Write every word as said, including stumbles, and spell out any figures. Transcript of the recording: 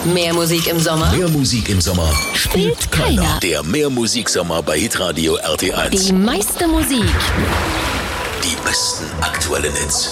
Mehr Musik im Sommer? Mehr Musik im Sommer Spielt keiner. Der Mehr Musiksommer bei Hitradio R T eins. Die meiste Musik. Die besten aktuellen Hits.